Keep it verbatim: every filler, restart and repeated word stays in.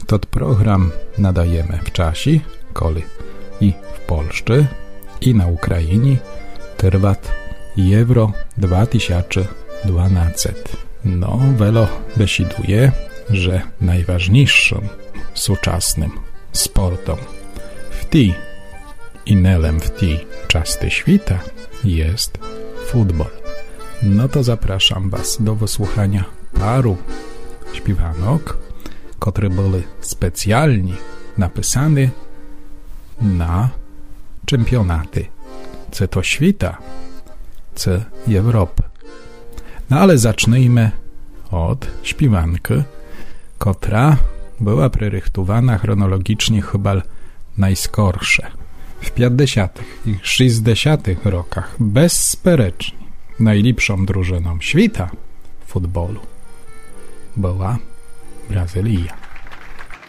Tot program nadajemy w czasie, koli i w Polsce, i na Ukrainie trwać Euro dwa tysiące dwanaście. No, welo deciduje, że najważniejszym współczesnym sportem w tej i nelem w tej części świata jest futbol. No to zapraszam was do wysłuchania paru śpiewanok, które były specjalnie napisane na czempionaty co to świata, co Europy. No ale zacznijmy od śpiewanki, która była przerychtowana chronologicznie chyba najskorsze. W pięćdziesiątych i sześćdziesiątych rokach bezsperecznie najlepszą drużyną świata w futbolu była Brazylia.